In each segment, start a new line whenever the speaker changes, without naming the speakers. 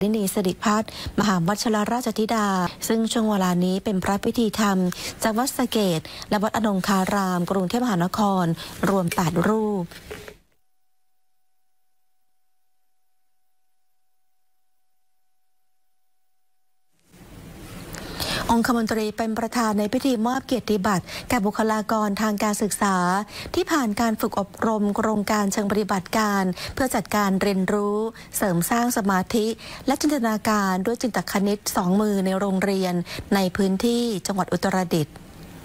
นินีสิริพัฒน์มหาวัชรราชธิดาซึ่งช่วงเวลานี้เป็นพระพิธีธรรมจากวัดสะเกษและวัดอนงคารามกรุงเทพมหานครรวม8รูปองคมนตรีเป็นประธานในพิธีมอบเกียรติบัตรแก่บุคลากรทางการศึกษาที่ผ่านการฝึกอบรมโครงการเชิงปฏิบัติการเพื่อจัดการเรียนรู้เสริมสร้างสมาธิและจินตนาการด้วยจินตคณิต2 มือในโรงเรียนในพื้นที่จังหวัดอุตรดิตถ์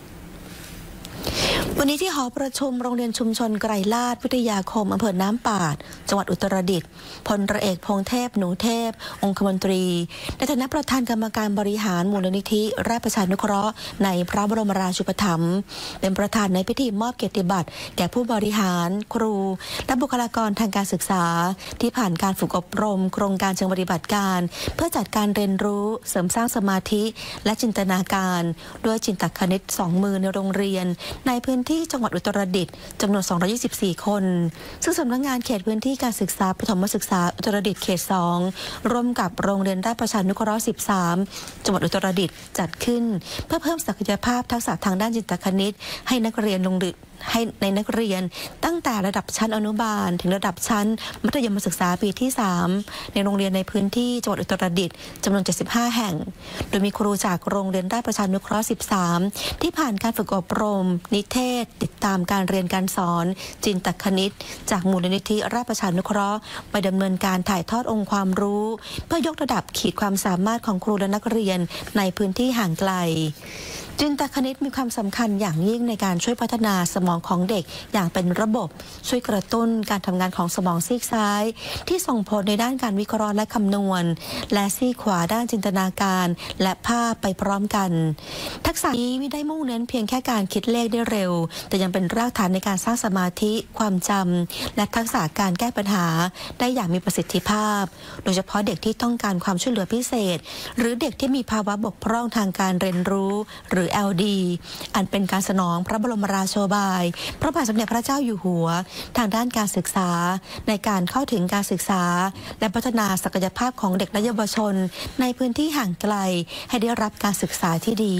วันนี้ที่หอประชุมโรงเรียนชุมชนไกรลาดวิทยาคมอำเภอน้ำปาดจังหวัดอุตรดิตถ์พลเอกพงษ์เทพหนูเทพองคมนตรีในฐานะประธานกรรมการบริหารมูลนิธิราชประชานุเคราะห์ในพระบรมราชูปถัมภ์เป็นประธานในพิธีมอบเกียรติบัตรแก่ผู้บริหารครูและบุคลากรทางการศึกษาที่ผ่านการฝึกอบรมโครงการเชิงปฏิบัติการเพื่อจัดการเรียนรู้เสริมสร้างสมาธิและจินตนาการด้วยจินตคณิต2 มือในโรงเรียนในพื้นที่จังหวัดอุตรดิตถ์จำนวน224 คนซึ่งสำนักงานเขตพื้นที่การศึกษาประถมศึกษาอุตรดิตถ์เขต2ร่วมกับโรงเรียนราชประชานุเคราะห์13จังหวัดอุตรดิตถ์จัดขึ้นเพื่อเพิ่มศักยภาพทักษะทางด้านจินตคณิตให้นักเรียนนักเรียนตั้งแต่ระดับชั้นอนุบาลถึงระดับชั้นมัธยมศึกษาปีที่3ในโรงเรียนในพื้นที่จังหวัดอุตรดิตถ์จำนวน75 แห่งโดยมีครูจากโรงเรียนราชประชานุเคราะห์13ที่ผ่านการฝึกอบรมนิเทศติดตามการเรียนการสอนจินตคณิตจากมูลนิธิราชประชานุเคราะห์ไปดำเนินการถ่ายทอดองค์ความรู้เพื่อยกระดับขีดความสามารถของครูและนักเรียนในพื้นที่ห่างไกลจินตคณิตมีความสำคัญอย่างยิ่งในการช่วยพัฒนาสมองของเด็กอย่างเป็นระบบช่วยกระตุ้นการทำงานของสมองซีกซ้ายที่ส่งผลในด้านการวิเคราะห์และคำนวณและซีกขวาด้านจินตนาการและภาพไปพร้อมกันทักษะนี้ไม่ได้มุ่งเน้นเพียงแค่การคิดเลขได้เร็วแต่ยังเป็นรากฐานในการสร้างสมาธิความจำและทักษะการแก้ปัญหาได้อย่างมีประสิทธิภาพโดยเฉพาะเด็กที่ต้องการความช่วยเหลือพิเศษหรือเด็กที่มีภาวะบกพร่องทางการเรียนรู้หรือ LD อันเป็นการสนองพระบรมราโชบายพระบาทสมเด็จพระเจ้าอยู่หัวทางด้านการศึกษาในการเข้าถึงการศึกษาและพัฒนาศักยภาพของเด็กและเยาวชนในพื้นที่ห่างไกลให้ได้รับการศึกษาที่ดี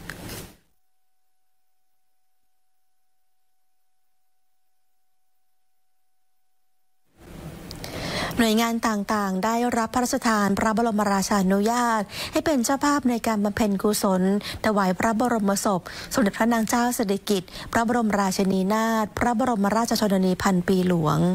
หน่วยงานต่างๆได้รับพระราชทานพระบรมราชานุญาตให้เป็นเจ้าภาพในการบำเพ็ญกุศลถวายพระบรมศพสมเด็จพระนางเจ้าสิริกิติ์พระบรมราชินีนาถพระบรมราชชนนีพันปีหลวง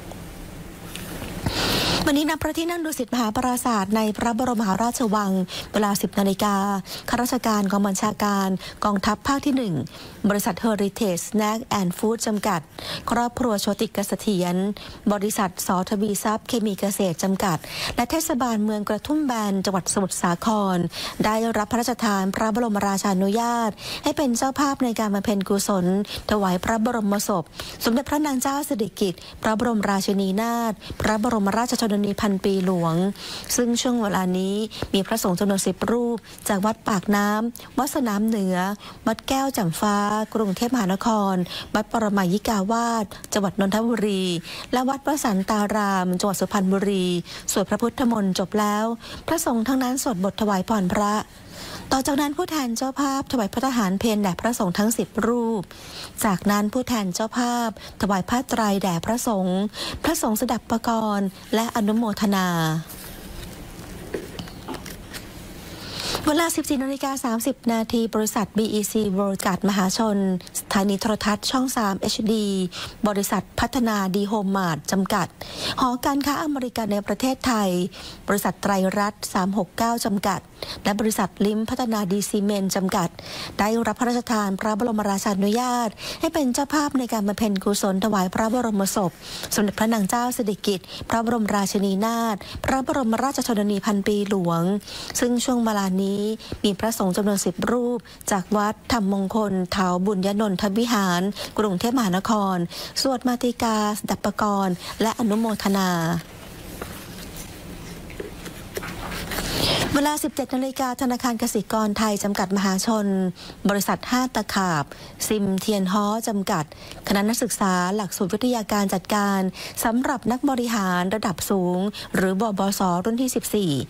วันนี้ณพระที่นั่งดุสิตมหาปราสาทในพระบรมมหาราชวังเวลา 10 นาฬิกาข้าราชการกองบัญชาการกองทัพภาคที่ 1บริษัท Heritage Snack and Food จำกัดครอบครัวโชติกเสถียรบริษัทสทวีทรัพย์เคมีเกษตรจำกัดและเทศบาลเมืองกระทุ่มแบนจังหวัดสมุทรสาครได้รับพระราชทานพระบรมราชานุญาตให้เป็นเจ้าภาพในการบำเพ็ญกุศลถวายพระบรมศพสมเด็จพระนางเจ้าสิริกิติ์พระบรมราชินีนาถพระบรมราชชนนีพันปีหลวงซึ่งช่วงเวลานี้มีพระสงฆ์จำนวน10 รูปจากวัดปากน้ำวัดสนามเหนือวัดแก้วจำฟ้ากรุงเทพมหานครวัดปรมัยยิกาวาสจังหวัดนนทบุรีและวัดวสันตารามจังหวัดสุพรรณบุรีสวดพระพุทธมนต์จบแล้วพระสงฆ์ทั้งนั้นสวดบทถวายพรพระต่อจากนั้นผู้แทนเจ้าภาพถวายพระทหารเพลแด่พระสงฆ์ทั้ง10 รูปจากนั้นผู้แทนเจ้าภาพถวายผ้าไตรแด่พระสงฆ์สดับปกรณ์และอนุโมทนาเวลา 14:30 น.บริษัท BEC บริการมหาชนสถานีโทรทัศน์ช่อง 3 HD บริษัทพัฒนาดีโฮมมาร์ทจำกัดหอการค้าอเมริกันในประเทศไทยบริษัทไตรรัตน์369จำกัดและบริษัทลิมพัฒนาดีซีเมนต์จำกัดได้รับพระราชทานพระบรมราชานุญาตให้เป็นเจ้าภาพในการบำเพ็ญกุศลถวายพระบรมศพสมเด็จพระนางเจ้าสิริกิติ์พระบรมราชินีนาถพระบรมราชชนนีพันปีหลวงซึ่งช่วงเวลานี้มีพระสงฆ์จำนวน10 รูปจากวัดธรรมมงคลเถาบุญยนนทวิหารกรุงเทพมหานครสวดมาติกาสดับปกรณ์และอนุโมทนาเวลา 17 นาฬิกาธนาคารกสิกรไทยจำกัดมหาชนบริษัท5ตะขาบซิมเทียนฮ้อจำกัดคณะนักศึกษาหลักสูตรวิทยาการจัดการสำหรับนักบริหารระดับสูงหรือบบบสรุ่นที่